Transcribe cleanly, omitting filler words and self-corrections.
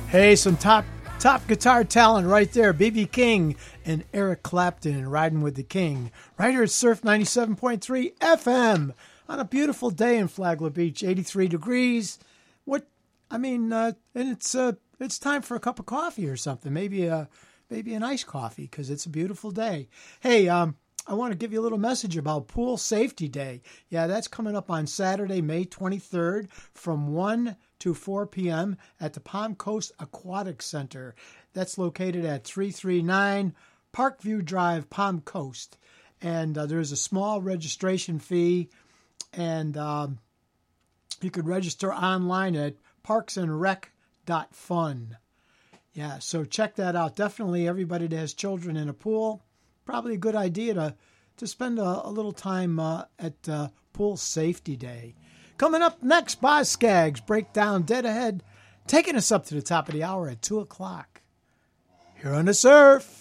Hey, some top guitar talent right there. B.B. King and Eric Clapton Riding with the King. Right here at Surf 97.3 FM on a beautiful day in Flagler Beach, 83 degrees. And it's time for a cup of coffee or something. Maybe an iced coffee because it's a beautiful day. Hey, I want to give you a little message about Pool Safety Day. Yeah, that's coming up on Saturday, May 23rd from 1 to 4 p.m. at the Palm Coast Aquatic Center. That's located at 339 Parkview Drive, Palm Coast. And there's a small registration fee, and you could register online at parksandrec.fun. Yeah, so check that out. Definitely everybody that has children in a pool, probably a good idea to spend a little time at Pool Safety Day. Coming up next, Boz Scaggs, Breakdown Dead Ahead, taking us up to the top of the hour at 2 o'clock. Here on the Surf.